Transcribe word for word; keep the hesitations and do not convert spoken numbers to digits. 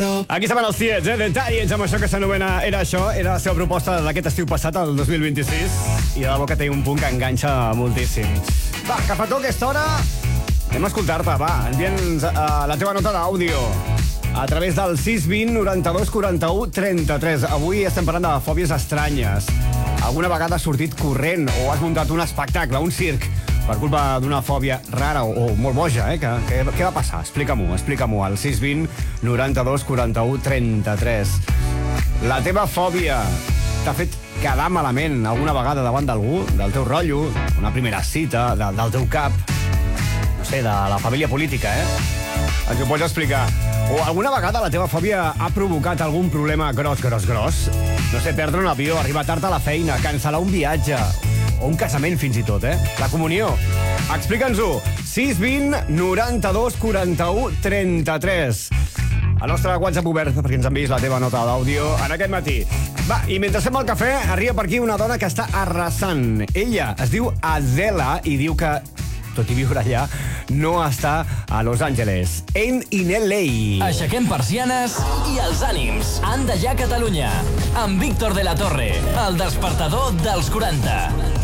prop. Aquí estaven els tiets, eh? Detalls, amb això que s'anomena Era això, era la seva proposta d'aquest estiu passat, el dos mil vint-i-sis, i de debò que té un punt que enganxa moltíssim. Va, que fa tot aquesta hora, anem a escoltar-te, va, envia'ns uh, la teva nota d'àudio a través del sis vint noranta-dos quaranta-u trenta-tres. Avui estem parlant de fòbies estranyes. Alguna vegada has sortit corrent o has muntat un espectacle, un circ, per culpa d'una fòbia rara o, o molt boja, eh? Que, que, què va passar? Explica-m'ho, explica-m'ho al sis vint noranta-dos quaranta-u trenta-tres. La teva fòbia t'ha fet quedar malament alguna vegada davant d'algú, del teu rotllo, una primera cita, de, del teu cap, no sé, de la família política, eh? Ens ho pots explicar? O alguna vegada la teva fòbia ha provocat algun problema gros, gros, gros? No sé, perdre un avió, arribar tard a la feina, cancel·lar un viatge, o un casament fins i tot, eh? La comunió. Explica'ns-ho. sis vint noranta-dos quaranta-u trenta-tres. El nostre WhatsApp obert perquè ens enviïs la teva nota d'àudio en aquest matí. Va, i mentre fem el cafè, arriba per aquí una dona que està arrasant. Ella es diu Adela i diu que, tot i viure allà, no està a Los Angeles. Ain't in L A. Aixequem persianes i els ànims. Han de ja Catalunya. Amb Víctor de la Torre, el despertador dels quaranta.